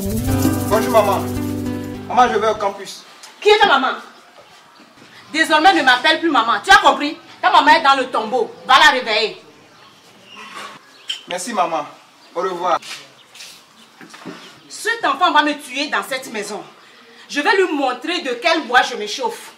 Bonjour maman. Maman, je vais au campus. Qui est ta maman? Désormais, ne m'appelle plus maman. Tu as compris? Ta maman est dans le tombeau. Va la réveiller. Merci maman. Au revoir. Cet enfant va me tuer dans cette maison. Je vais lui montrer de quel bois je m'échauffe.